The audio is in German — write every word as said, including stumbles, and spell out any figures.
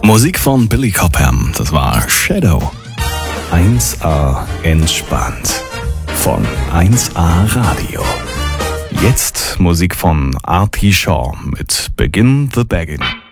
Musik von Billy Cobham, das war Shadow. eins A entspannt von eins A Radio. Jetzt Musik von Artie Shaw mit Begin the Beggin'.